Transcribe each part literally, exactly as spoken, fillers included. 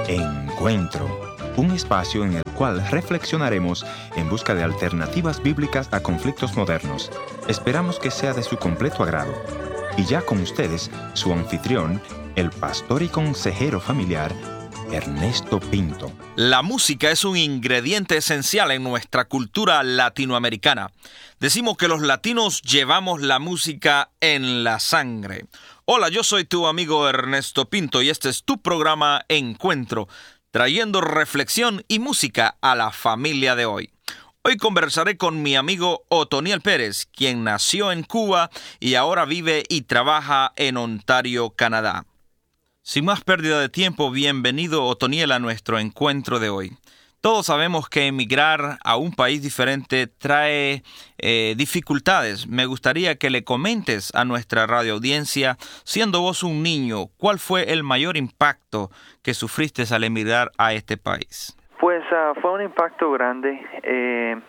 Encuentro, un espacio en el cual reflexionaremos en busca de alternativas bíblicas a conflictos modernos. Esperamos que sea de su completo agrado. Y ya con ustedes, su anfitrión, el pastor y consejero familiar, Ernesto Pinto. La música es un ingrediente esencial en nuestra cultura latinoamericana. Decimos que los latinos llevamos la música en la sangre. Hola, yo soy tu amigo Ernesto Pinto y este es tu programa Encuentro, trayendo reflexión y música a la familia de hoy. Hoy conversaré con mi amigo Otoniel Pérez, quien nació en Cuba y ahora vive y trabaja en Ontario, Canadá. Sin más pérdida de tiempo, bienvenido Otoniel a nuestro encuentro de hoy. Todos sabemos que emigrar a un país diferente trae eh, dificultades. Me gustaría que le comentes a nuestra radioaudiencia, siendo vos un niño, ¿cuál fue el mayor impacto que sufriste al emigrar a este país? Pues uh, fue un impacto grande. Eh,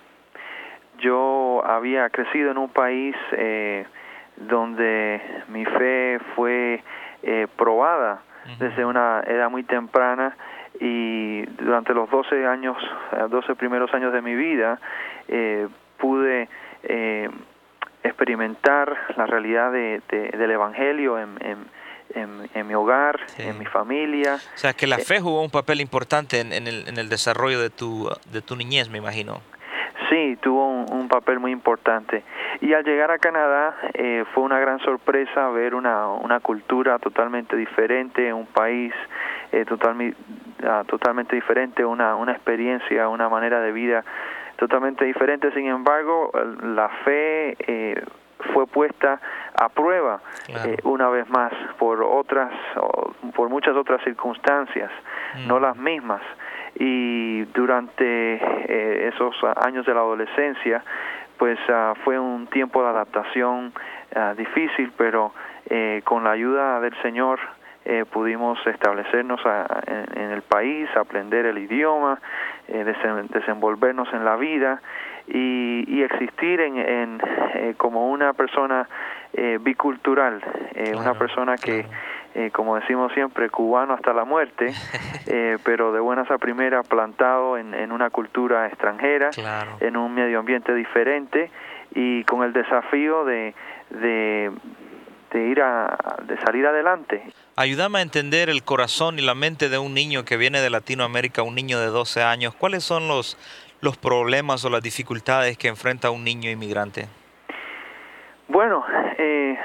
yo había crecido en un país eh, donde mi fe fue eh, probada desde una edad muy temprana, y durante los doce años, doce primeros años de mi vida, eh, pude eh, experimentar la realidad de, de, del Evangelio en, en, en, en mi hogar, sí. En mi familia. O sea, que la fe jugó un papel importante en, en, el, en el desarrollo de tu, de tu niñez, me imagino. Sí, tuvo un, un papel muy importante. Y al llegar a Canadá eh, fue una gran sorpresa ver una, una cultura totalmente diferente, un país eh, total, uh, totalmente diferente, una, una experiencia, una manera de vida totalmente diferente. Sin embargo, la fe eh, fue puesta a prueba, claro. eh, una vez más por otras, por muchas otras circunstancias, mm. no las mismas. Y durante eh, esos años de la adolescencia, pues uh, fue un tiempo de adaptación uh, difícil, pero eh, con la ayuda del Señor eh, pudimos establecernos a, en, en el país, aprender el idioma, eh, desen, desenvolvernos en la vida y, y existir en, en eh, como una persona eh, bicultural, eh, claro, una persona que... Claro. Eh, como decimos siempre, cubano hasta la muerte, eh, pero de buenas a primeras plantado en, en una cultura extranjera, claro. En un medio ambiente diferente y con el desafío de, de, de ir a de salir adelante. Ayúdame a entender el corazón y la mente de un niño que viene de Latinoamérica, un niño de doce años. ¿Cuáles son los, los problemas o las dificultades que enfrenta un niño inmigrante? Bueno, eh,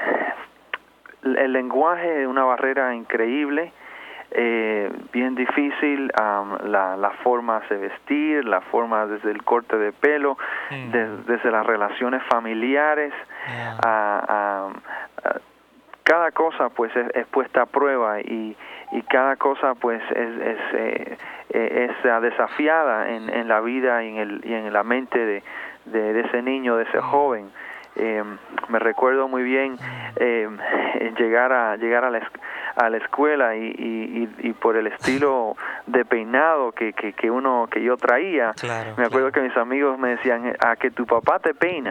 el lenguaje es una barrera increíble, eh, bien difícil, um, la, la forma de vestir, la forma desde el corte de pelo, mm. de, desde las relaciones familiares, yeah. a, a, a, cada cosa pues es, es puesta a prueba y, y cada cosa pues es, es, eh, es desafiada en, en la vida y en, el, y en la mente de, de, de ese niño, de ese mm. joven. Eh, me recuerdo muy bien eh, llegar a llegar a la, a la escuela y, y, y por el estilo de peinado que, que, que uno que yo traía, claro, me acuerdo claro. que mis amigos me decían a que tu papá te peina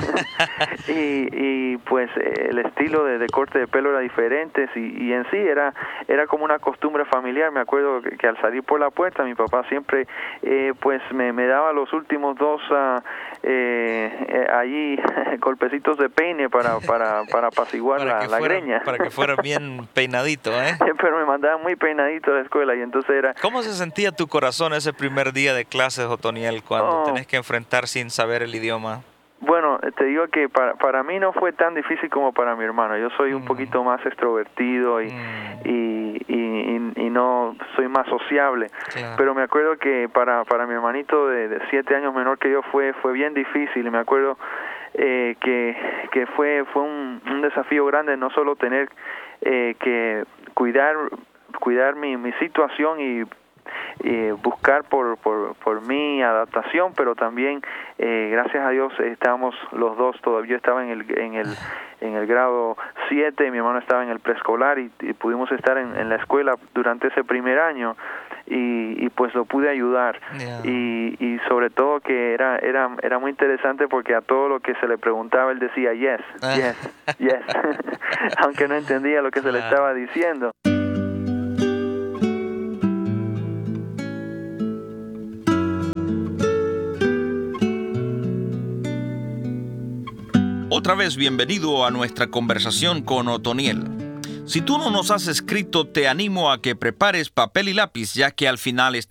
y, y pues el estilo de, de corte de pelo era diferente y, y en sí era era como una costumbre familiar. Me acuerdo que, que al salir por la puerta mi papá siempre eh, pues me, me daba los últimos dos uh, eh, eh, allí golpecitos de peine para para para apaciguar para la, la fuera, greña, para que fuera bien peinadito, ¿eh? Pero me mandaban muy peinadito a la escuela y entonces era... ¿Cómo se sentía tu corazón ese primer día de clases, Otoniel, cuando oh. tenés que enfrentar sin saber el idioma? Bueno, te digo que para para mí no fue tan difícil como para mi hermano. Yo soy un mm. poquito más extrovertido y, mm. y, y, y, y no soy más sociable. Claro. Pero me acuerdo que para para mi hermanito de, de siete años menor que yo fue fue bien difícil y me acuerdo eh, que que fue fue un, un desafío grande no solo tener eh, que cuidar cuidar mi, mi situación y y buscar por, por por mi adaptación, pero también eh, gracias a Dios estábamos los dos todavía. Yo estaba en el en el en el grado siete, mi hermano estaba en el preescolar y, y pudimos estar en, en la escuela durante ese primer año y, y pues lo pude ayudar. Yeah. y y sobre todo que era era era muy interesante porque a todo lo que se le preguntaba él decía yes, yes, yes, aunque no entendía lo que se yeah. le estaba diciendo. Otra vez bienvenido a nuestra conversación con Otoniel. Si tú no nos has escrito, te animo a que prepares papel y lápiz, ya que al final